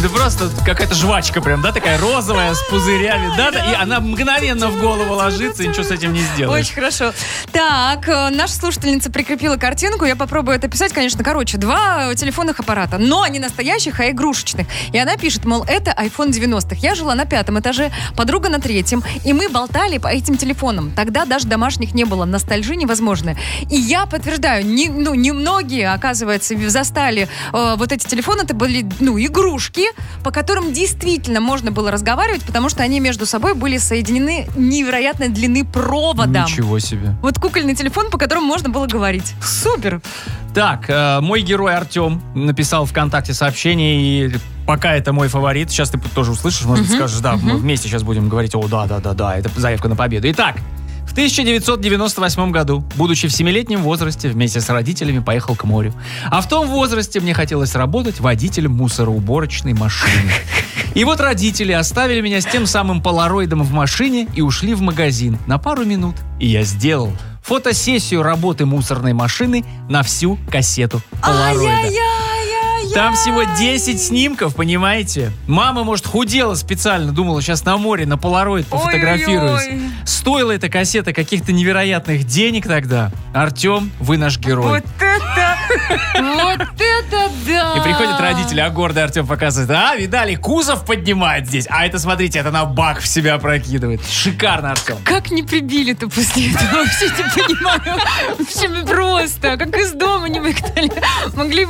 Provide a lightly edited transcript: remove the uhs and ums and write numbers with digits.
Это просто какая-то жвачка прям, да, такая розовая, с пузырями, да, и она мгновенно в голову ложится, и ничего с этим не сделаешь. Очень хорошо. Так, наша слушательница прикрепила картинку, я попробую это описать, конечно, короче, 2 телефонных аппарата, но не настоящих, а игрушечных. И она пишет, мол, это iPhone 90-х. Я жила на 5 этаже, подруга на 3-м, и мы болтали по этим телефонам. Тогда даже домашних не было, ностальжи невозможная. И я подтверждаю, немногие, оказывается, застали вот эти телефоны, это были, игрушки, по которым действительно можно было разговаривать, потому что они между собой были соединены невероятной длины проводом. Ничего себе. Вот кукольный телефон, по которому можно было говорить. Супер! Так, мой герой Артем написал ВКонтакте сообщение, и пока это мой фаворит. Сейчас ты тоже услышишь, может быть, скажешь, да, мы вместе сейчас будем говорить, да, это заявка на победу. Итак, в 1998 году, будучи в 7-летнем возрасте, вместе с родителями поехал к морю. А в том возрасте мне хотелось работать водителем мусороуборочной машины. И вот родители оставили меня с тем самым полароидом в машине и ушли в магазин на пару минут. И я сделал фотосессию работы мусорной машины на всю кассету полароида. Там всего 10 снимков, понимаете? Мама, может, худела специально, думала, сейчас на море на полароид пофотографируюсь. Ой-ой-ой. Стоила эта кассета каких-то невероятных денег тогда. Артем, вы наш герой. Вот это да! И приходят родители, а гордый Артем показывает, видали, кузов поднимает здесь, а это, смотрите, это на бак в себя прокидывает. Шикарно, Артем. Как не прибили-то после этого? Вообще не понимаю. Вообще просто. Как из дома не выгнали. Могли